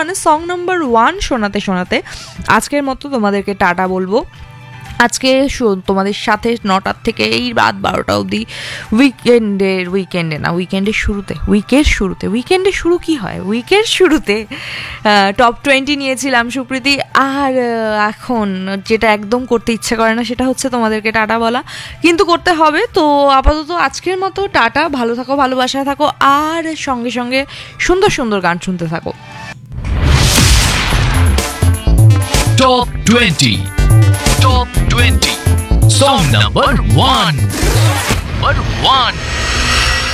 মানে song number 1 শোনাতে শোনাতে আজকের মতো তোমাদেরকে টাটা বলবো। আজকে তোমাদের সাথে 9টার থেকে এই রাত 12টা অবধি উইকেন্ডের শুরুতে টপ 20 নিয়েছিলাম সুপ্রীতি। আর এখন যেটা একদম করতে ইচ্ছে করে না সেটা হচ্ছে তোমাদেরকে টাটা বলা, কিন্তু করতে হবে। তো আপাতত আজকের মতো টাটা, ভালো থাকো, ভালোবাসায় থাকো, আর সঙ্গে সঙ্গে সুন্দর সুন্দর গান শুনতে থাকো। Top 20 Top 20 Song number 1.